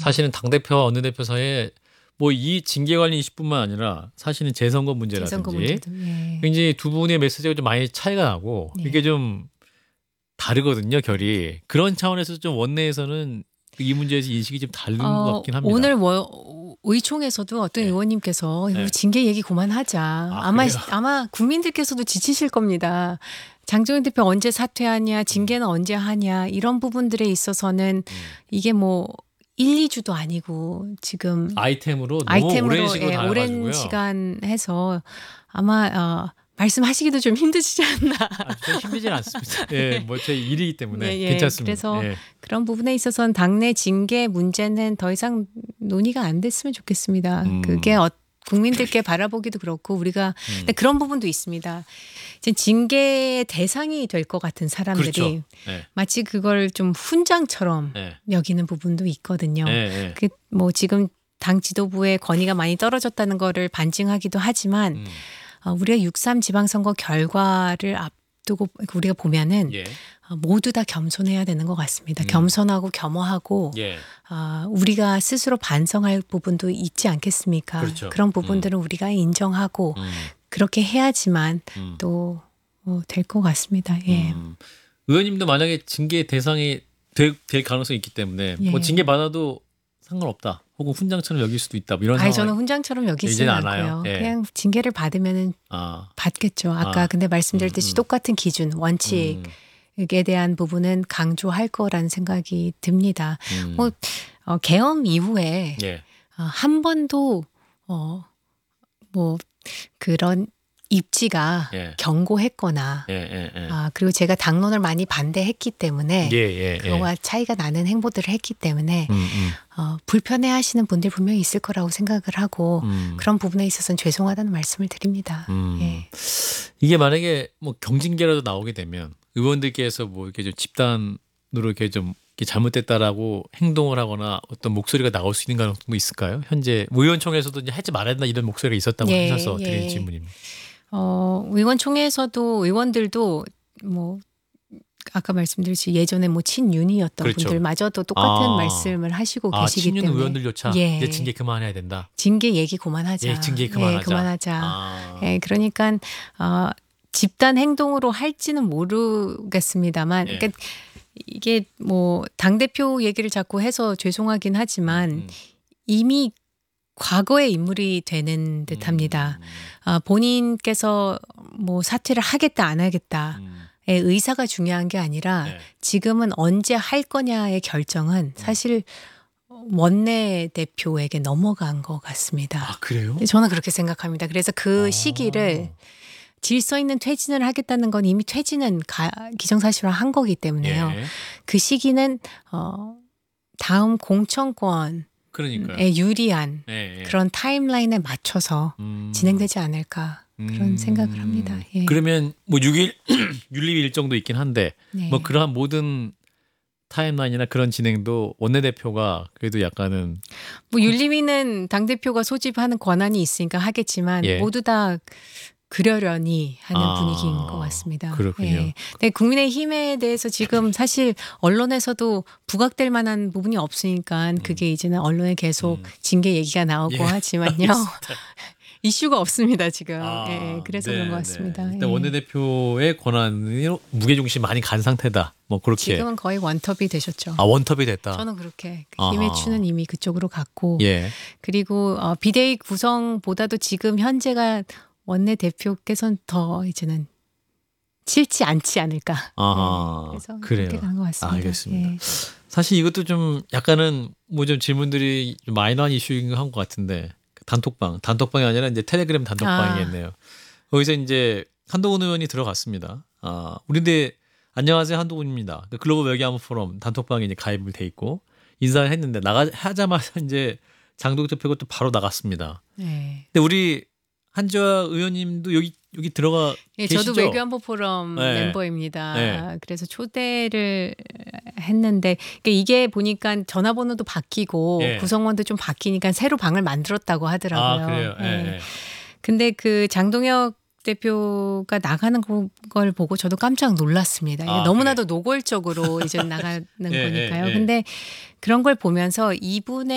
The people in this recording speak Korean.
사실은 당대표와 원내대표 사이에 뭐 이 징계 관련 이슈뿐만 아니라 사실은 재선거 문제라든지 재선거 문제도 예. 굉장히 두 분의 메시지가 좀 많이 차이가 나고 네. 이게 좀 다르거든요, 결이. 그런 차원에서 좀 원내에서는 이 문제에서 인식이 좀 다른 것 같긴 합니다. 오늘 의총에서도 어떤 네. 의원님께서 네. 징계 얘기 그만하자. 그래요? 아마 국민들께서도 지치실 겁니다. 장종현 대표 언제 사퇴하냐, 징계는 언제 하냐 이런 부분들에 있어서는 이게 뭐 1, 2주도 아니고 지금 아이템으로 너무 오랜 시간 다녀가지고요. 오랜 시간 해서 아마 말씀하시기도 좀 힘드시지 않나. 저 힘들진 않습니다. 예, 뭐 제 일이기 때문에 예, 괜찮습니다. 그래서 예. 그런 부분에 있어서는 당내 징계 문제는 더 이상 논의가 안 됐으면 좋겠습니다. 그게 국민들께 바라보기도 그렇고 우리가 근데 그런 부분도 있습니다. 이제 징계의 대상이 될 것 같은 사람들이 그렇죠. 네. 마치 그걸 좀 훈장처럼 네. 여기는 부분도 있거든요. 네. 그 뭐 지금 당 지도부의 권위가 많이 떨어졌다는 거를 반증하기도 하지만 우리가 6.3 지방선거 결과를 앞두고 우리가 보면은 예. 모두 다 겸손해야 되는 것 같습니다. 겸손하고 겸허하고 예. 우리가 스스로 반성할 부분도 있지 않겠습니까? 그렇죠. 그런 부분들은 우리가 인정하고 그렇게 해야지만 또 될 것 같습니다. 예. 의원님도 만약에 징계 대상이 될 가능성이 있기 때문에 예. 뭐 징계 받아도 상관없다. 혹은 훈장처럼 여길 수도 있다. 뭐 이런 아니 상황. 저는 훈장처럼 여기지는 이제는 않고요. 않아요? 예. 그냥 징계를 받으면은 받겠죠. 아까 근데 말씀드렸듯이 똑같은 기준, 원칙에 대한 부분은 강조할 거라는 생각이 듭니다. 뭐 계엄 이후에 예. 한 번도 뭐 그런 입지가 예. 경고했거나 그리고 제가 당론을 많이 반대했기 때문에 그거와 차이가 나는 행보들을 했기 때문에 불편해하시는 분들 분명히 있을 거라고 생각을 하고 그런 부분에 있어서는 죄송하다는 말씀을 드립니다. 예. 이게 만약에 뭐 경징계라도 나오게 되면 의원들께서 뭐 이렇게 좀 집단으로 이렇게 좀 이렇게 잘못됐다라고 행동을 하거나 어떤 목소리가 나올 수 있는 가능성도 있을까요? 현재 의원총회에서도 이제 하지 말아야 된다 이런 목소리가 있었다고 하셔서 드린 질문입니다. 의원총회에서도 의원들도 뭐 아까 말씀드렸듯이 예전에 뭐 친윤이었던 그렇죠. 분들마저도 똑같은 말씀을 하시고 계시기 친윤 때문에 의원들조차 이제 징계 그만해야 된다. 징계 얘기 그만하자. 예, 징계 그만하자. 그만하자. 예, 그러니까 집단 행동으로 할지는 모르겠습니다.만 그러니까 이게 뭐 당대표 얘기를 자꾸 해서 죄송하긴 하지만 이미 과거의 인물이 되는 듯합니다. 본인께서 뭐 사퇴를 하겠다 안 하겠다의 의사가 중요한 게 아니라 지금은 언제 할 거냐의 결정은 사실 원내대표에게 넘어간 것 같습니다. 아, 그래요? 저는 그렇게 생각합니다. 그래서 그 시기를 질서 있는 퇴진을 하겠다는 건 이미 퇴진은 기정사실화 한 거기 때문에요. 그 시기는 다음 공천권 에 유리한 그런 타임라인에 맞춰서 진행되지 않을까 그런 생각을 합니다. 예. 그러면 뭐 6일 윤리위 일정도 있긴 한데 뭐 그러한 모든 타임라인이나 그런 진행도 원내대표가 그래도 약간은 뭐 윤리위는 당대표가 소집하는 권한이 있으니까 하겠지만 모두 다 그러려니 하는 분위기인 것 같습니다. 그렇군요. 예. 근데 국민의힘에 대해서 지금 사실 언론에서도 부각될 만한 부분이 없으니까 그게 이제는 언론에 계속 징계 얘기가 나오고 하지만요. 이슈가 없습니다 지금. 그래서 그런 것 같습니다. 일단 원내대표의 권한이 무게중심이 많이 간 상태다. 뭐 그렇게. 지금은 거의 원톱이 되셨죠. 원톱이 됐다. 저는 그렇게 힘의 추는 이미 그쪽으로 갔고 그리고 비대위 구성보다도 지금 현재가 원내대표께서는 더 이제는 싫지 않지 않을까. 그래서 그래요. 그렇게 가는 것 같습니다. 알겠습니다. 사실 이것도 좀 약간은 뭐 좀 질문들이 좀 마이너한 이슈인 것 같은데 단톡방이 아니라 이제 텔레그램 단톡방이겠네요. 거기서 이제 한동훈 의원이 들어갔습니다. 우리들 안녕하세요 한동훈입니다. 글로벌 외교안보 포럼 단톡방에 이제 가입을 돼 있고 인사를 했는데 하자마자 이제 장동혁 대표가 또 바로 나갔습니다. 근데 우리 한지화 의원님도 여기 들어가 계시죠? 저도 외교안보 포럼 멤버입니다. 그래서 초대를 했는데 이게 보니까 전화번호도 바뀌고 구성원도 좀 바뀌니까 새로 방을 만들었다고 하더라고요. 그래요? 근데 그 장동혁 대표가 나가는 걸 보고 저도 깜짝 놀랐습니다. 너무나도 노골적으로 이제 나가는 거니까요. 근데 그런 걸 보면서 이분의